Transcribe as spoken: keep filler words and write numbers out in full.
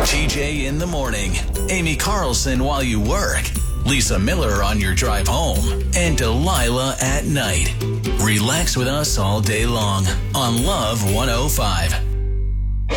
T J in the morning, Amy Carlson while you work, Lisa Miller on your drive home, and Delilah at night. Relax with us all day long on Love one oh five.